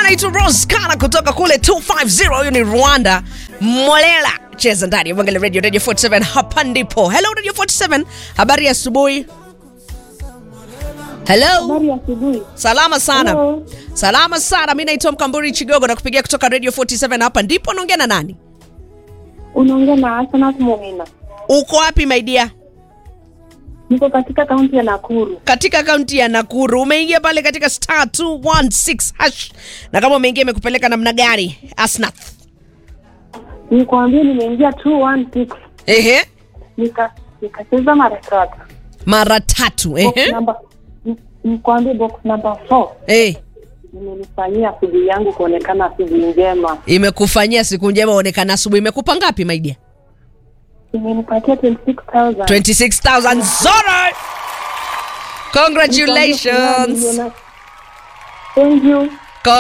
anaitwa Rose Kana kutoka kule 250, hiyo ni Rwanda. Molela cheza ndani ya Mwangalia Radio 47 hapa ndipo. Hello Radio 47, habari ya asubuhi. Hello. Habari ya asubuhi. Salama sana. Hello. Salama sana. Mimi naitwa Mkamburi Chigogo na kupigia kutoka Radio 47 hapa ndipo. Naongea na nani? Unaongea na Asana Kumomina. Uko wapi my dear? Niko katika kaunti ya Nakuru. Katika kaunti ya Nakuru. Umeingia pale katika star 216 hash. Na kama umeingia imekupeleka namna gani? Asnath. Nikwambia nimeingia 216. Ehe. Nikacheza mara tatu. Mara tatu, ehe. Nikwambia box number 4. Eh. Nimenifanyia asubuhi yangu kuonekana asubuhi njema. Imekufanyia siku njema uonekana asubuhi. Imekupa ngapi my dear? Imenipatia 26,000. 26,000 Zora. Congratulations. Thank you.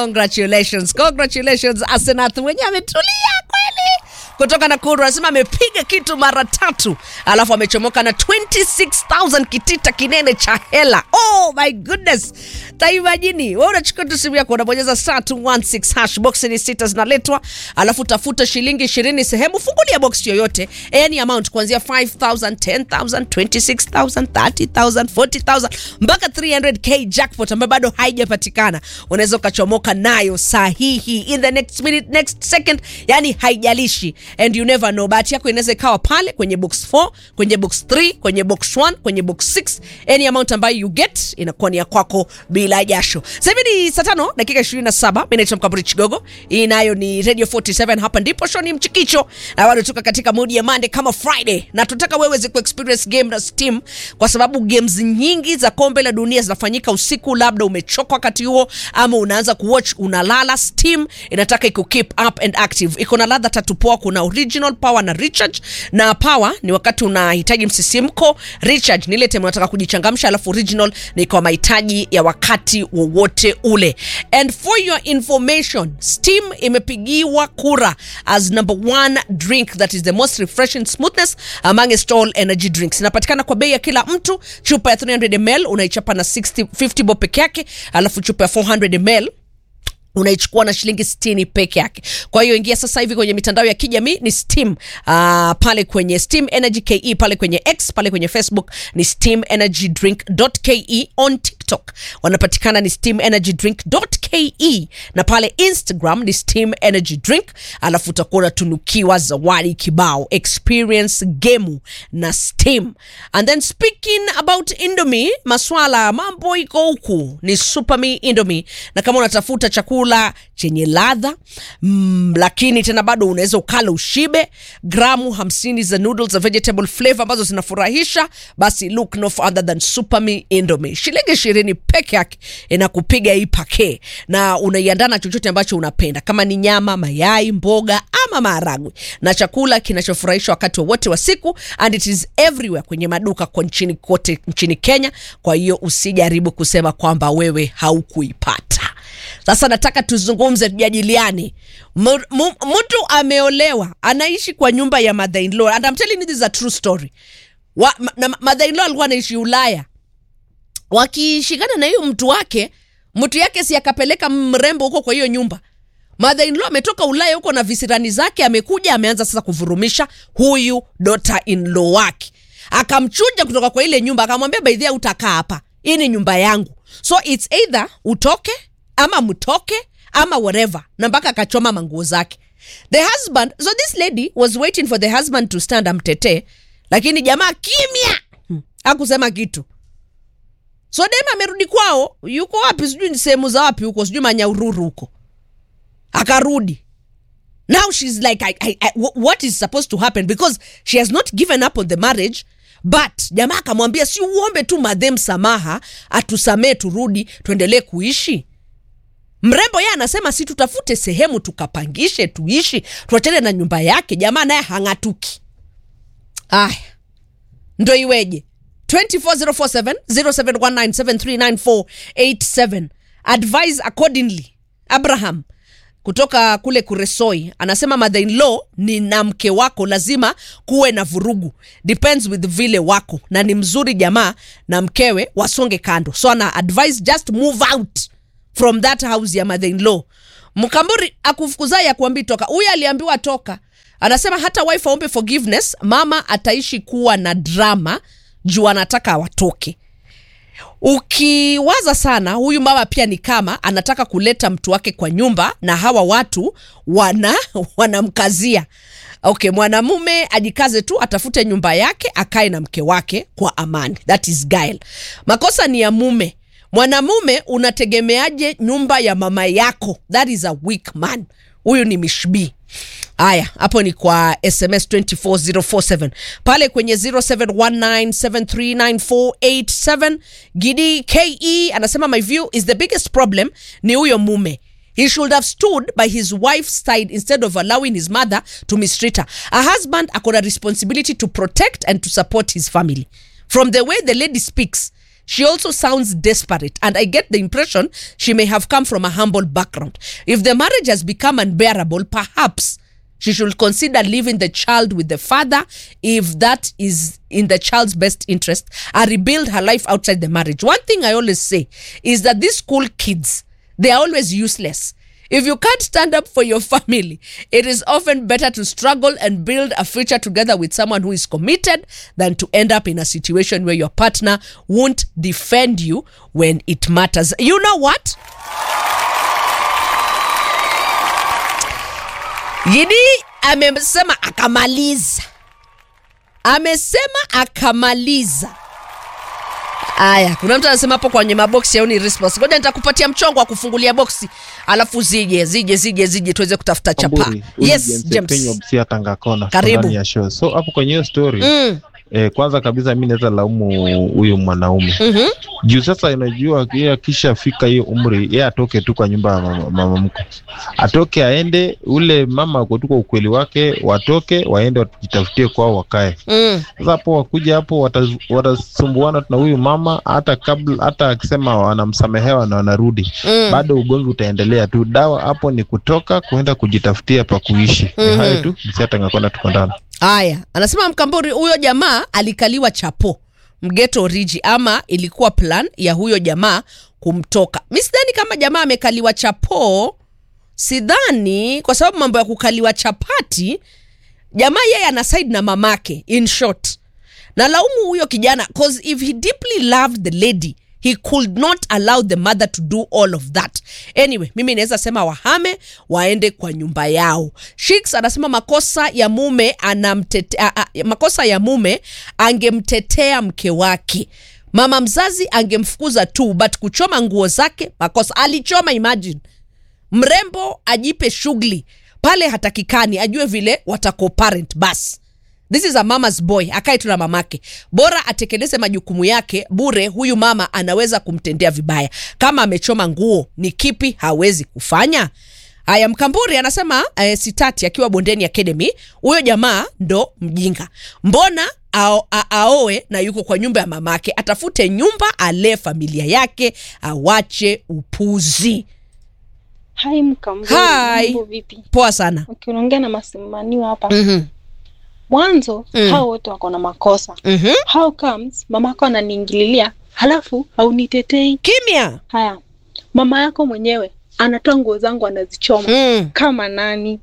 Congratulations Asenath mwenyewe ametulia kweli. Kutoka Nakuru anasema amepiga kitu mara tatu alafu amechomoka na 26,000 kitita kinene cha hela. Oh my goodness. Taimagini, wewe unachukua tu simu yako unabonyeza star 216 hash, box ni 6 zinaletwa, alafu tafuta shilingi 20 sehemu, fungulia box yoyote, any amount kuanzia 5,000, 10,000, 26,000, 30,000, 40,000 mpaka 300k jackpot ambayo bado haijapatikana. Unaweza ukachomoka nayo sahihi in the next minute, next second, yani haijalishi. And you never know, bahati yako inaweza ikawa pale kwenye box 4, kwenye box 3, kwenye box 1, kwenye box 6. Any amount ambayo you get inakuwa ni ya kwako bila jasho. Sasa hivi ni saa 5 dakika 27. Mimi naitwa Mkamburi Chigogo. Hii nayo ni Radio 47, hapa ndipo show ni mchikicho. Na bado tuko katika mood ya Monday kama Friday. Na tunataka wewe ziku experience game na Steam kwa sababu games nyingi za kombe la dunia zinafanyika usiku, labda umechoka wakati huo ama unaanza kuwatch unalala. Steam inataka iku keep up and active. Iko na ladha tatu poa, kuna original, power na recharge. Na power ni wakati unahitaji msisimko, recharge ni ile time unataka kujichangamsha, alafu original ni kwa mahitaji ya wakati wowote ule. And for your information, Steam imepigiwa kura as number 1 drink that is the most refreshing smoothness amongst all energy drinks. Inapatikana kwa bei ya kila mtu. Chupa ya 300 ml unaichapa na 50 bob peke yake, alafu chupa ya 400 ml unaichukua na shilingi 60 peke yake. Kwa hiyo ingia sasa hivi kwenye mitandao ya kijamii ni Steam, pale kwenye Steam Energy KE, pale kwenye X, pale kwenye Facebook ni steamenergydrink.ke, on TikTok wanapatikana ni steamenergydrink.ke, na pale Instagram ni Steam Energy Drink, alafu utakuwa unatunukiwa zawadi kibao. Experience game na Steam. And then speaking about Indomie, maswala mambo iko huku ni Super Me Indomie, na kama unatafuta chakula chenye ladha lakini tena bado unaweza ukala ushibe, gramu 50 za noodles za vegetable flavor ambazo zinafurahisha, basi look no further than Super Me Indomie. Shilingi 20 peke yake inakupiga hii pake, na unaiandana chochote ambacho unapenda, kama ni nyama, mayai, mboga ama maharagwe, na chakula kinachofurahisha wakati wote wa siku. And it is everywhere kwenye maduka kwa nchini kote nchini Kenya. Kwa hiyo usijaribu kusema kwamba wewe haukuipata. Sasa nataka tuzungumze, tujadiliane. Mtu ameolewa, anaishi kwa nyumba ya mother-in-law, and I'm telling you this is a true story. Mother-in-law alikuwa anaishi Ulaya. Wakishikana na hiyo mtu yake si akapeleka mrembo huko kwa hiyo nyumba. Mother-in-law ametoka Ulaya huko na visirani zake, amekuja ameanza sasa kuvurumisha huyu daughter-in-law wake. Akamchuja kutoka kwa ile nyumba, akamwambia by the way utakaa hapa. Hii ni nyumba yangu. So it's either utoke ama mtoke ama whatever, na mpaka akachoma manguo zake. The husband, so this lady was waiting for the husband to stand amtetee, lakini jamaa kimya, hakusema kitu. So dema amerudi kwao, yuko wapi sijui ni sehemu za wapi huko, sijui Manyaururu huko. Akarudi. Now she's like what is supposed to happen, because she has not given up on the marriage. But jamaa akamwambia si uombe tu madhem samaha, atusamee turudi tuendelee kuishi. Mrembo yeye anasema si tutafute sehemu tukapangishe tuishi, tuachane na nyumba yake. Jamaa naye hangatuki. Ndio iweje? 24047 0719739487. Advise accordingly. Abraham kutoka kule Kuresoi anasema mother-in-law ni na mke wako lazima kuwe na vurugu, depends with vile wako, na ni mzuri jamaa na mkewe wasonge kando. So ana advise just move out from that house ya mother-in-law. Mkamburi akufukuza ya kuambi toka. Huyu aliambiwa toka. Anasema hata wife aombe forgiveness, mama ataishi kuwa na drama juu anataka watoke. Ukiwaza sana, huyu mama pia ni kama anataka kuleta mtu wake kwa nyumba na hawa watu wanamkazia. Okay, mwanamume ajikaze tu atafute nyumba yake akae na mke wake kwa amani. That is Gail. Makosa ni ya mume. Mwanamume unategemeaje nyumba ya mama yako? That is a weak man. Huyu ni mishbi. Aya, hapo ni kwa SMS 24047. Pale kwenye 0719739487. Gidi KE anasema my view is the biggest problem ni huyo mume. He should have stood by his wife's side instead of allowing his mother to mistreat her. A husband akona responsibility to protect and to support his family. From the way the lady speaks, she also sounds desperate, and I get the impression she may have come from a humble background. If the marriage has become unbearable, perhaps she should consider leaving the child with the father if that is in the child's best interest, and rebuild her life outside the marriage. One thing I always say is that these school kids, they are always useless. If you can't stand up for your family, it is often better to struggle and build a future together with someone who is committed than to end up in a situation where your partner won't defend you when it matters. You know what? Yidi amesema akamaliza. Aya, kuna mtu anasema hapo kwenye maboksi yaoni response. Ngoja nitakupatia mchongo wa kufungulia boksi. Alafu zije tuweze kutafuta chapa. Yes, James. Karibu. So hapo kwenye hiyo story, kwanza kabisa mimi naweza laumu huyu mwanaume. Juu sasa unajua yeye kisha fika hiyo umri, yeye atoke tu kwa nyumba ya mama mkwe. Atoke aende, ule mama uko tu kwa ukweli wake, watoke waende wajitafutie kwao wakae. Sasa hapo wakuja hapo watasumbuana na huyu mama, hata akisema wanamsamehewa na wanarudi. Bado ugomvi utaendelea tu. Dawa hapo ni kutoka kuenda kujitafutia pa kuishi. Hayo tu, msiata ngakona tuko ndani. Aya, anasema Mkamburi huyo jamaa alikaliwa chapo mgeto origi, ama ilikuwa plan ya huyo jamaa kumtoka. Mimi sidhani kama jamaa amekaliwa chapo, sidhani, kwa sababu mambo ya kukaliwa chapati, jamaa yeye ana side na mamake, in short. Na laumu huyo kijana, cause if he deeply loved the lady, he could not allow the mother to do all of that. Anyway, mimi naweza sema wahame waende kwa nyumba yao. Sheiks anasema makosa ya mume angemtetea mke wake. Mama mzazi angemfukuza tu, but kuchoma nguo zake makosa. Alichoma, imagine. Mrembo ajipe shughuli. Pale hatakikani, ajue vile watako-parent bas. This is a mama's boy, akae tu na mamake. Bora atekeleze majukumu yake, bure huyu mama anaweza kumtendea vibaya. Kama amechoma nguo, ni kipi hawezi kufanya? Aya, Mkamburi anasema sitati akiwa Bondeni Academy, huyo jamaa ndo mjinga. Mbona aoe na yuko kwa nyumba ya mamake? Atafute nyumba, ale familia yake, awache upuzi. Hai Mkamburi, mambo vipi? Poa sana. Ukiongea na masimamiwa hapa. Mwanzo, hao wote wako na makosa. How comes mamako ananiingililia, halafu haunitetei? Kimya. Haya, mama yako mwenyewe anatoa nguo zangu anazichoma. Kama nani?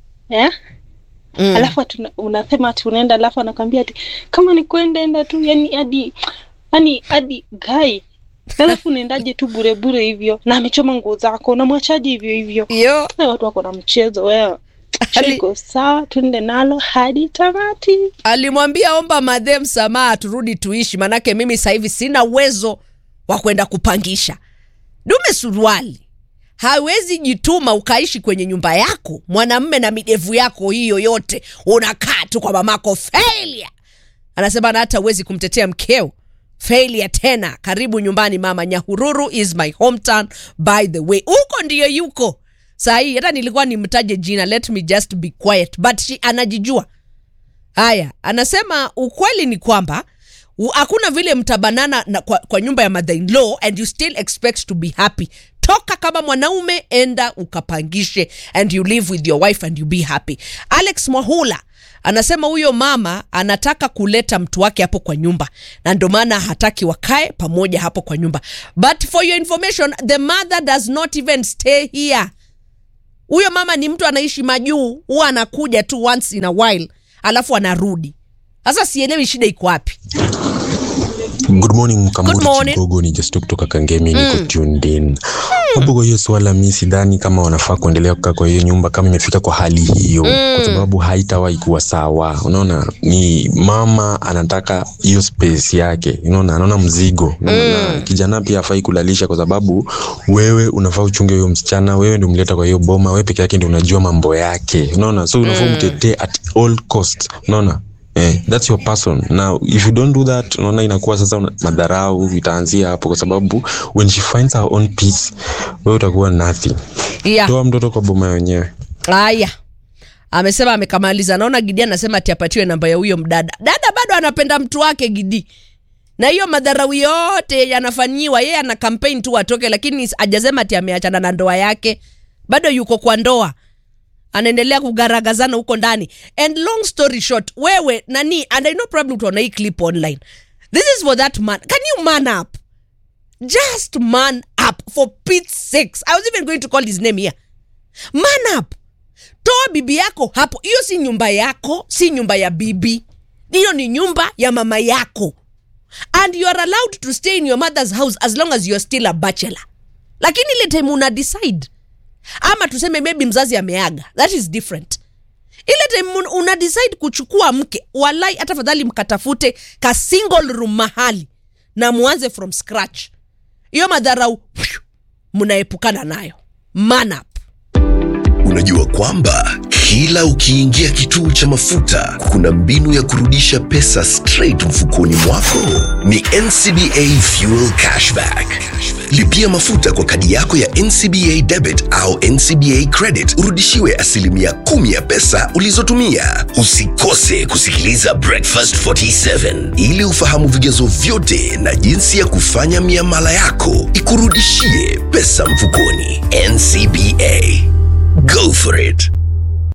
Halafu unasema tunaenda, halafu anakuambia ati kama ni kwenda enda tu, yani hadi guy. Halafu unaendaje tu bure hivyo na amechoma nguo zako, na mwachaje hivyo? Yo. Na watu wako na mchezo wewe. Chiko sawa, tuende nalo hadi tamati. Alimwambia omba madhem msamaha turudi tuishi, manake mimi sasa hivi sina uwezo wa kwenda kupangisha. Dume suruali. Hawezi jituma ukaishi kwenye nyumba yako, mwanamume na midevu yako hiyo yote, unakaa tu kwa mamako. Failure. Anasema na hata uwezi kumtetea mkeo. Failure tena. Karibu nyumbani mama. Nyahururu is my hometown by the way. Uko ndiyo yuko. Sahi, hata nilikuwa nimtaje jina, let me just be quiet, but she anajijua. Haya, anasema ukweli ni kwamba hakuna vile mtabanana kwa nyumba ya mother-in-law and you still expect to be happy. Toka kama mwanaume, enda ukapangishe and you live with your wife and you be happy. Alex Mwahula Anasema huyo mama anataka kuleta mtu wake hapo kwa nyumba na ndio maana hataki wakae pamoja hapo kwa nyumba. But for your information, the mother does not even stay here. Huyo mama ni mtu anaishi majuu, huwa anakuja tu once in a while alafu anarudi. Sasa sielewi shida iko wapi. Good morning Mkamuri Chigogo, ni just kutoka Kangemi, niko tuned in. Hapo kwa hiyo swala mimi sidhani kama wanafaa kuendelea kukaa kwa hiyo nyumba kama imefika kwa hali hiyo, kwa sababu haitawahi kuwa sawa. Unaona, ni mama anataka hiyo space yake. Unaona, anaona mzigo. Na kijana pia hafai kulalisha kwa sababu wewe unafaa uchunge huyo msichana, wewe ndio umleta kwa hiyo boma, wewe peke yake ndio unajua mambo yake. Unaona, so unafaa mtetee at all costs. Unaona? That's your person. Now if you don't do that, unaona inakuwa sasa madharau itaanzia hapo, kwa sababu when she finds her own peace, wewe utakuwa nothing. Toa mtoto kwa boma wenyewe. Haya. Amesema amekamaliza. Naona Gidi anasema ati apatiwe namba ya huyo mdada. Dada bado anapenda mtu wake Gidi. Na hiyo madharau yote yanafanyiwa, yeye ana campaign tu atoke, lakini hajasema ati ameachana na ndoa yake. Bado yuko kwa ndoa. Anaendelea kugaragazana huko ndani. And long story short, wewe nani, and I know probably utaona hii clip online. This is for that man. Can you man up? Just man up for Pete's sakes. I was even going to call his name here. Man up. Toa bibi yako hapo. Hiyo si nyumba yako, si nyumba ya bibi. Hiyo ni nyumba ya mama yako. And you are allowed to stay in your mother's house as long as you are still a bachelor. Lakini ile time una decide, ama tuseme maybe mzazi ameaga, that is different. Ile time una decide kuchukua mke, walai atafadhali mkatafute ka single room mahali na muanze from scratch. Hiyo madharau mnaepukana nayo. Man up. Unajua kwamba kila ukiingia kituo cha mafuta kuna mbinu ya kurudisha pesa straight mfukoni mwako? Ni NCBA Fuel Cashback. Lipia mafuta kwa kadi yako ya NCBA Debit au NCBA Credit, urudishiwe 10% ya pesa ulizotumia. Usikose kusikiliza Breakfast 47 ili ufahamu vigezo vyote na jinsi ya kufanya miamala yako ikurudishie pesa mfukoni. NCBA. Go for it.